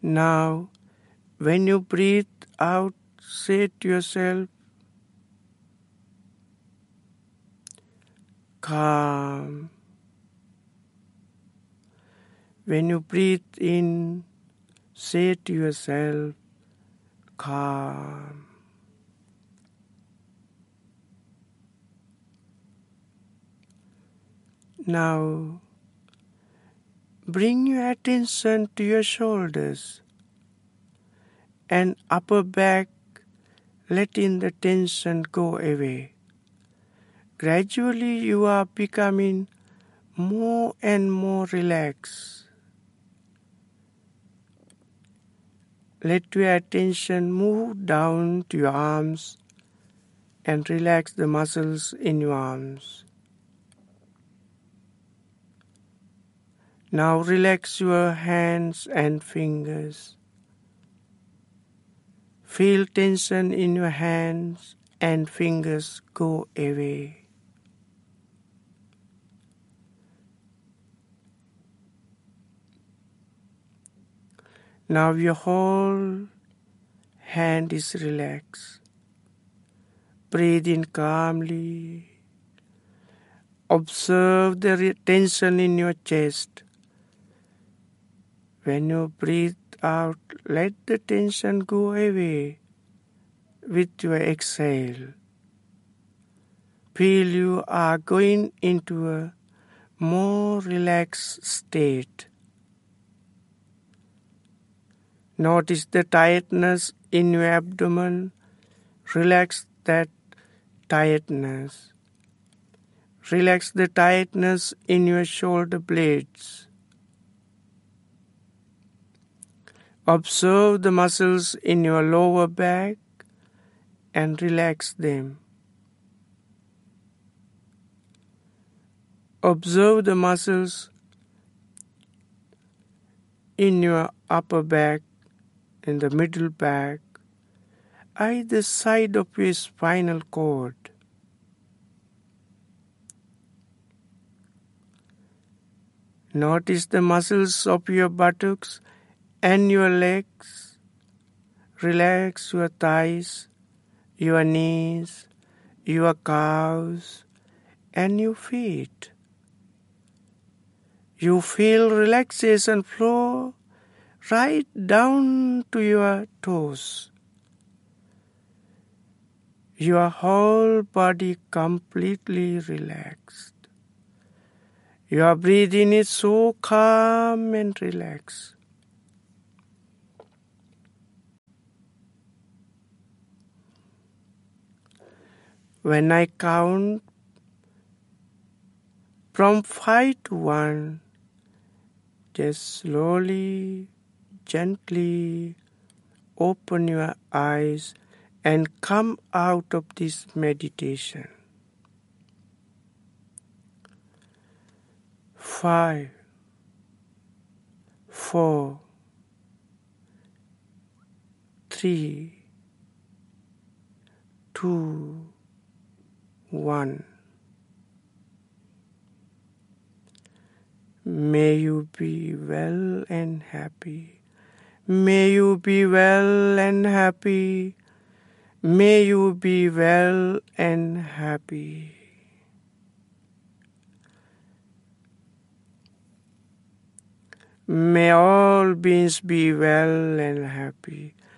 Now, when you breathe out, say to yourself, calm. When you breathe in, say to yourself, calm. Now, bring your attention to your shoulders and upper back, letting the tension go away. Gradually, you are becoming more and more relaxed. Let your attention move down to your arms and relax the muscles in your arms. Now relax your hands and fingers. Feel tension in your hands and fingers go away. Now your whole hand is relaxed. Breathe in calmly. Observe the tension in your chest. When you breathe out, let the tension go away with your exhale. Feel you are going into a more relaxed state. Notice the tightness in your abdomen. Relax that tightness. Relax the tightness in your shoulder blades. Observe the muscles in your lower back and relax them. Observe the muscles in your upper back, in the middle back, either side of your spinal cord. Notice the muscles of your buttocks and your legs. Relax your thighs, your knees, your calves, and your feet. You feel relaxation flow right down to your toes. Your whole body completely relaxed. Your breathing is so calm and relaxed. When I count from 5 to 1, just slowly, gently open your eyes and come out of this meditation. 5, 4, 3, 2, 1. May you be well and happy. May you be well and happy. May you be well and happy. May all beings be well and happy.